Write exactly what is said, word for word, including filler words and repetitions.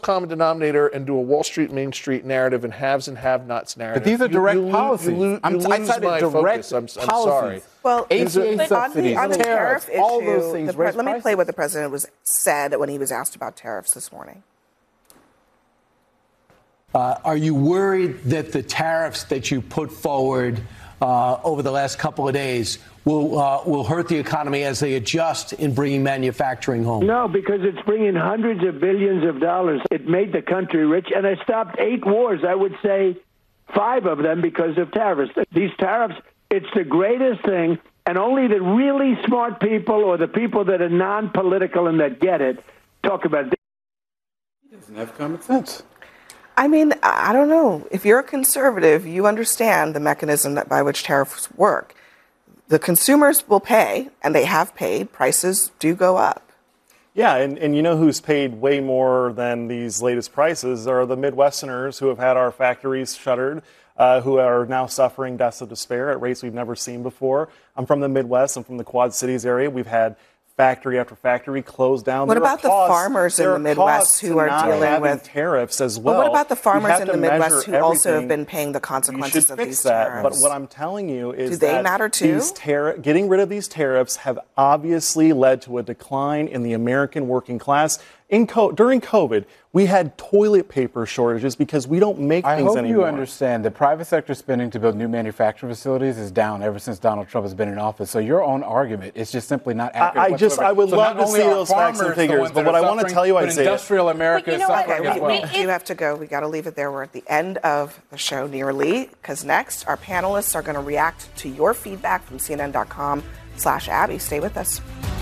common denominator and do a Wall Street, Main Street narrative and haves and have-nots narrative. But these are direct you, you policies. You, you, you I'm, lose I cited my direct focus. I'm, I'm policies. sorry. Well, A C A on subsidies, the, on the tariffs, tariff all issue, those things the, raise let me prices. play what the president was said when he was asked about tariffs this morning. Uh, are you worried that the tariffs that you put forward uh, over the last couple of days will uh, will hurt the economy as they adjust in bringing manufacturing home? No, because it's bringing hundreds of billions of dollars. It made the country rich, and it stopped eight wars. I would say five of them because of tariffs. These tariffs, it's the greatest thing, and only the really smart people or the people that are non-political and that get it talk about it. He doesn't have common sense. I mean, I don't know. If you're a conservative, you understand the mechanism that by which tariffs work. The consumers will pay, and they have paid. Prices do go up. Yeah, and, and you know who's paid way more than these latest prices are the Midwesterners who have had our factories shuttered, uh, who are now suffering deaths of despair at rates we've never seen before. I'm from the Midwest. I'm from the Quad Cities area. We've had factory after factory closed down. What there about the costs, farmers in the Midwest who are dealing with tariffs as well? But what about the farmers in the Midwest who also have everything. been paying the consequences you of fix these that, tariffs? But what I'm telling you is Do they that matter too? These tar- getting rid of these tariffs have obviously led to a decline in the American working class. In co- during COVID, we had toilet paper shortages because we don't make I things hope anymore. you understand that private sector spending to build new manufacturing facilities is down ever since Donald Trump has been in office. So your own argument is just simply not accurate. I, I just, I would so love not to only see are those facts and farmers the figures, ones but that what are I want to suffering, tell you, but Isaiah. industrial America But you is know what? suffering Okay, as we, well. we do have to go. We got to leave it there. We're at the end of the show nearly, because next our panelists are going to react to your feedback from C N N dot com slash Abby. Stay with us.